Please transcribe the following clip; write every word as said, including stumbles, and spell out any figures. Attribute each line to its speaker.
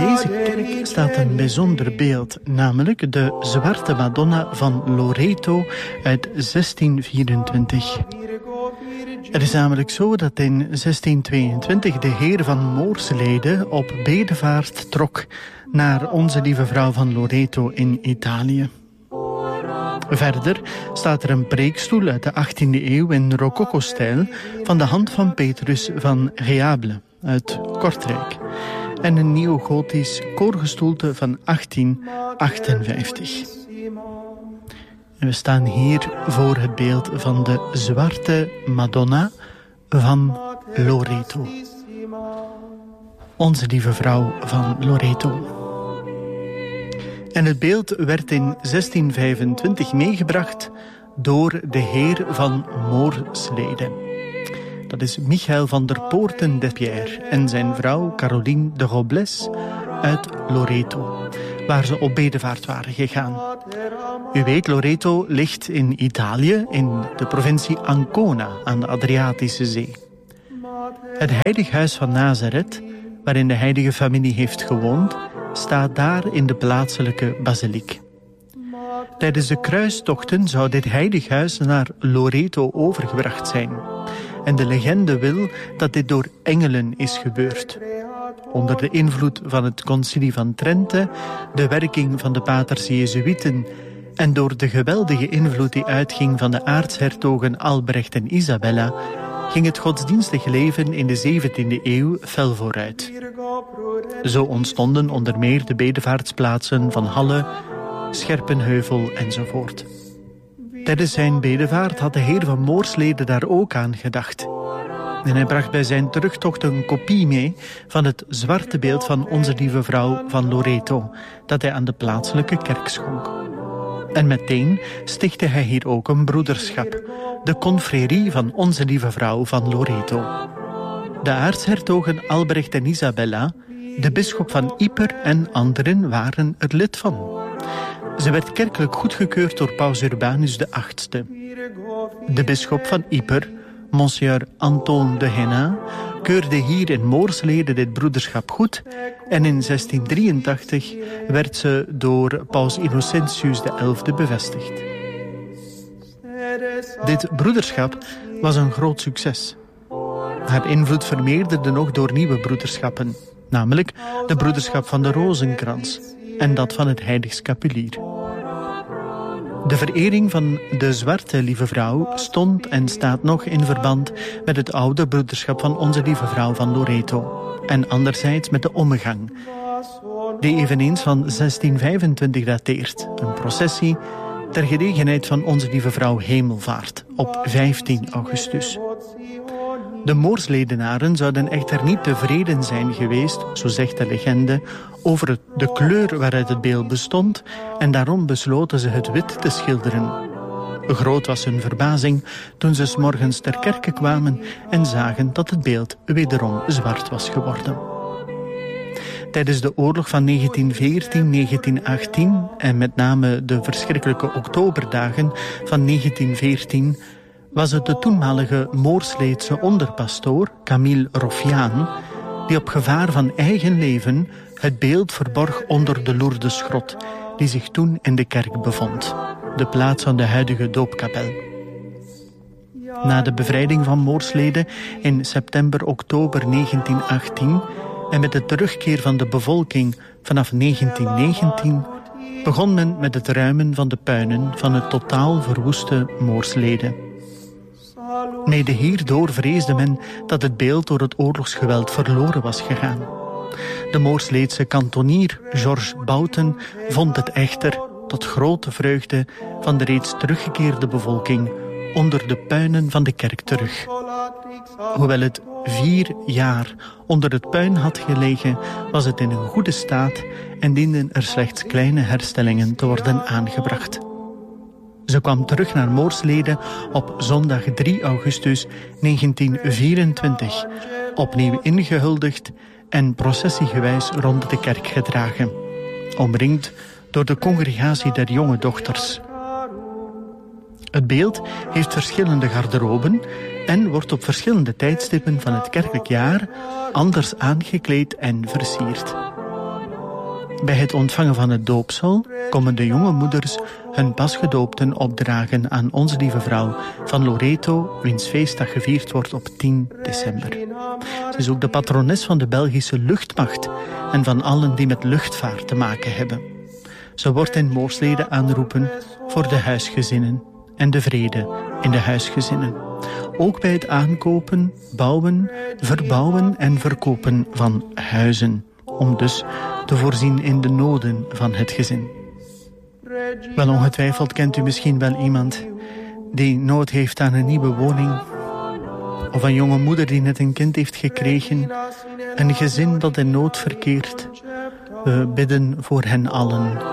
Speaker 1: deze kerk staat een bijzonder beeld, namelijk de Zwarte Madonna van Loreto uit zestien vierentwintig. Het is namelijk zo dat in zestien tweeëntwintig de heer van Moorslede op bedevaart trok naar Onze Lieve Vrouw van Loreto in Italië. Verder staat er een preekstoel uit de achttiende eeuw in rococo-stijl van de hand van Petrus van Reable uit Kortrijk en een neogotisch koorgestoelte van achttien achtenvijftig. En we staan hier voor het beeld van de Zwarte Madonna van Loreto. Onze Lieve Vrouw van Loreto. En het beeld werd in zestien vijfentwintig meegebracht door de heer van Moorslede. Dat is Michael van der Poorten d'Espierre en zijn vrouw Caroline de Robles uit Loreto, waar ze op bedevaart waren gegaan. U weet, Loreto ligt in Italië, in de provincie Ancona aan de Adriatische Zee. Het heilig huis van Nazareth, waarin de heilige familie heeft gewoond, staat daar in de plaatselijke basiliek. Tijdens de kruistochten zou dit heilig huis naar Loreto overgebracht zijn. En de legende wil dat dit door engelen is gebeurd. Onder de invloed van het concilie van Trente, de werking van de paters Jezuïeten en door de geweldige invloed die uitging van de aartshertogen Albrecht en Isabella, ging het godsdienstig leven in de zeventiende eeuw fel vooruit. Zo ontstonden onder meer de bedevaartsplaatsen van Halle, Scherpenheuvel enzovoort. Tijdens zijn bedevaart had de heer van Moorslede daar ook aan gedacht. En hij bracht bij zijn terugtocht een kopie mee van het zwarte beeld van Onze Lieve Vrouw van Loreto, dat hij aan de plaatselijke kerk schonk. En meteen stichtte hij hier ook een broederschap, de confrérie van Onze Lieve Vrouw van Loreto. De aartshertogen Albrecht en Isabella, de bisschop van Ieper en anderen waren er lid van. Ze werd kerkelijk goedgekeurd door paus Urbanus de achtste. De bisschop van Ieper, Monsieur Antoine de Hennin, keurde hier in Moorslede dit broederschap goed en in zestien drieëntachtig werd ze door paus Innocentius de elfde bevestigd. Dit broederschap was een groot succes. Haar invloed vermeerderde nog door nieuwe broederschappen, namelijk de broederschap van de Rozenkrans en dat van het Heilig Scapulier. De verering van de Zwarte Lieve Vrouw stond en staat nog in verband met het oude broederschap van Onze Lieve Vrouw van Loreto en anderzijds met de ommegang, die eveneens van zestien vijfentwintig dateert, een processie ter gelegenheid van Onze Lieve Vrouw Hemelvaart op vijftien augustus. De Moorsledenaren zouden echter niet tevreden zijn geweest, zo zegt de legende, over het, de kleur waaruit het beeld bestond en daarom besloten ze het wit te schilderen. Groot was hun verbazing toen ze 's morgens ter kerke kwamen en zagen dat het beeld wederom zwart was geworden. Tijdens de oorlog van negentien veertien negentien achttien en met name de verschrikkelijke oktoberdagen van negentien veertien... was het de toenmalige Moorsleedse onderpastoor, Camille Roffiaan, die op gevaar van eigen leven het beeld verborg onder de Lourdesgrot, die zich toen in de kerk bevond, de plaats van de huidige doopkapel. Na de bevrijding van Moorslede in september-oktober negentien achttien en met de terugkeer van de bevolking vanaf negentien negentien begon men met het ruimen van de puinen van het totaal verwoeste Moorslede. Mede hierdoor vreesde men dat het beeld door het oorlogsgeweld verloren was gegaan. De Moorsleedse kantonier Georges Bouten vond het echter, tot grote vreugde van de reeds teruggekeerde bevolking, onder de puinen van de kerk terug. Hoewel het vier jaar onder het puin had gelegen, was het in een goede staat en dienden er slechts kleine herstellingen te worden aangebracht. Ze kwam terug naar Moorslede op zondag drie augustus negentien vierentwintig, opnieuw ingehuldigd en processiegewijs rond de kerk gedragen, omringd door de congregatie der jonge dochters. Het beeld heeft verschillende garderoben en wordt op verschillende tijdstippen van het kerkelijk jaar anders aangekleed en versierd. Bij het ontvangen van het doopsel komen de jonge moeders hun pasgedoopten opdragen aan Onze Lieve Vrouw van Loreto, wiens feestdag gevierd wordt op tien december. Ze is ook de patrones van de Belgische luchtmacht en van allen die met luchtvaart te maken hebben. Ze wordt in Moorslede aanroepen voor de huisgezinnen en de vrede in de huisgezinnen. Ook bij het aankopen, bouwen, verbouwen en verkopen van huizen, om dus te voorzien in de noden van het gezin. Wel ongetwijfeld kent u misschien wel iemand die nood heeft aan een nieuwe woning, of een jonge moeder die net een kind heeft gekregen, een gezin dat in nood verkeert. We bidden voor hen allen